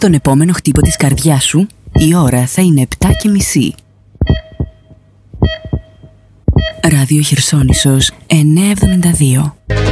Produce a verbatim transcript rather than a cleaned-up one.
Στον επόμενο χτύπο της καρδιάς σου, η ώρα θα είναι επτά και μισή. Ράδιο Χερσόνησος εννιακόσια εβδομήντα δύο.